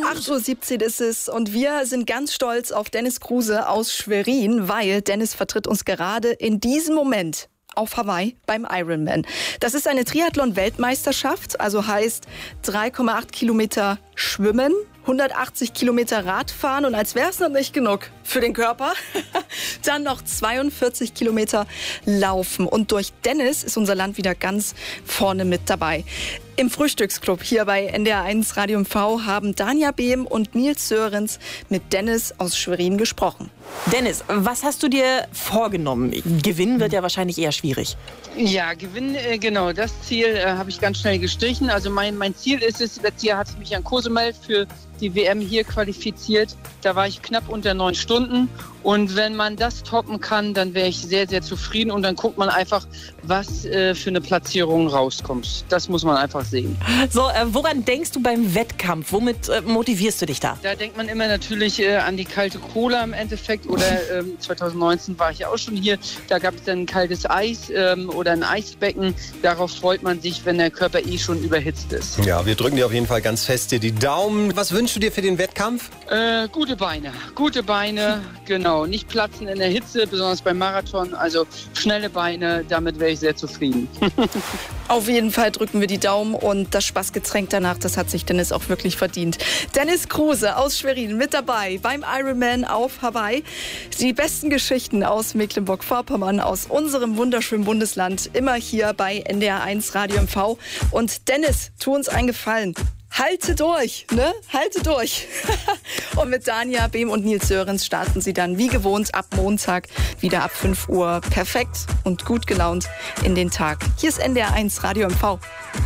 8:17 Uhr ist es und wir sind ganz stolz auf Dennis Kruse aus Schwerin, weil Dennis vertritt uns gerade in diesem Moment auf Hawaii beim Ironman. Das ist eine Triathlon-Weltmeisterschaft, also heißt 3,8 Kilometer schwimmen, 180 Kilometer Radfahren und als wäre es noch nicht genug für den Körper, dann noch 42 Kilometer laufen. Und durch Dennis ist unser Land wieder ganz vorne mit dabei. Im Frühstücksclub hier bei NDR 1 Radio MV haben Dania Behm und Nils Sörensen mit Dennis aus Schwerin gesprochen. Dennis, was hast du dir vorgenommen? Gewinnen wird ja wahrscheinlich eher schwierig. Ja, gewinnen, genau. Das Ziel habe ich ganz schnell gestrichen. Also mein Ziel ist es, letztes Jahr hatte ich mich an Cozumel für die WM hier qualifiziert. Da war ich knapp unter 9 Stunden. Und wenn man das toppen kann, dann wäre ich sehr, sehr zufrieden. Und dann guckt man einfach, was für eine Platzierung rauskommt. Das muss man einfach sehen. So, woran denkst du beim Wettkampf? Womit motivierst du dich da? Da denkt man immer natürlich an die kalte Cola im Endeffekt. Oder 2019 war ich ja auch schon hier. Da gab es dann kaltes Eis oder ein Eisbecken. Darauf freut man sich, wenn der Körper schon überhitzt ist. Ja, wir drücken dir auf jeden Fall ganz fest die Daumen. Was wünschst du dir für den Wettkampf? Gute Beine, genau. Nicht platzen in der Hitze, besonders beim Marathon. Also schnelle Beine, damit wäre ich sehr zufrieden. Auf jeden Fall drücken wir die Daumen und das Spaßgetränk danach, das hat sich Dennis auch wirklich verdient. Dennis Kruse aus Schwerin mit dabei beim Ironman auf Hawaii. Die besten Geschichten aus Mecklenburg-Vorpommern, aus unserem wunderschönen Bundesland, immer hier bei NDR 1 Radio MV. Und Dennis, tu uns einen Gefallen. Halte durch, ne? Halte durch. Und mit Dania Behm und Nils Sörensen starten sie dann wie gewohnt ab Montag wieder ab 5 Uhr perfekt und gut gelaunt in den Tag. Hier ist NDR 1 Radio MV.